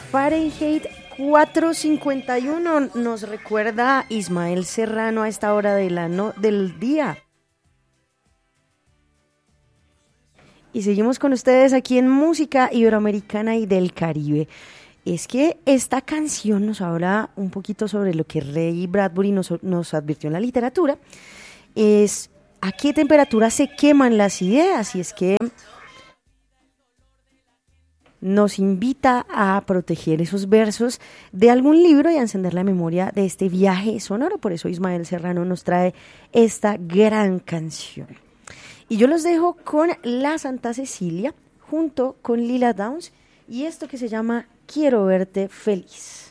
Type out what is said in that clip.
Fahrenheit 451 nos recuerda Ismael Serrano a esta hora del día. Y seguimos con ustedes aquí en Música Iberoamericana y del Caribe. Es que esta canción nos habla un poquito sobre lo que Ray Bradbury nos advirtió en la literatura. Es a qué temperatura se queman las ideas, y es que nos invita a proteger esos versos de algún libro y a encender la memoria de este viaje sonoro. Por eso Ismael Serrano nos trae esta gran canción. Y yo los dejo con La Santa Cecilia junto con Lila Downs y esto que se llama Quiero verte feliz.